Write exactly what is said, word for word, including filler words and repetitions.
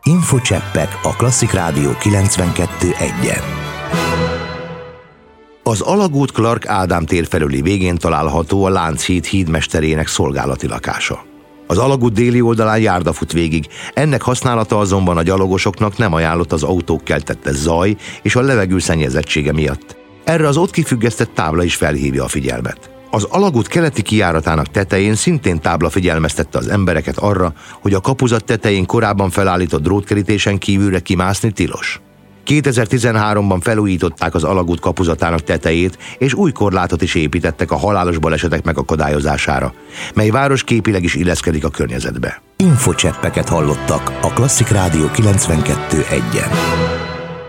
Infocseppek a Klasszik Rádió kilencvenkettő egyen. Az Alagút Clark Ádám tér felüli végén található a Lánchíd hídmesterének szolgálati lakása. Az alagút déli oldalán járda fut végig, ennek használata azonban a gyalogosoknak nem ajánlott az autók keltette zaj és a levegő szennyezettsége miatt. Erre az ott kifüggesztett tábla is felhívja a figyelmet. Az alagút keleti kijáratának tetején szintén tábla figyelmeztette az embereket arra, hogy a kapuzat tetején korábban felállított drótkerítésen kívülre kimászni tilos. kétezer-tizenháromban felújították az alagút kapuzatának tetejét, és új korlátot is építettek a halálos balesetek megakadályozására, mely városképileg is illeszkedik a környezetbe. Infocseppeket hallottak a Klasszik Rádió kilencvenkettő egyen.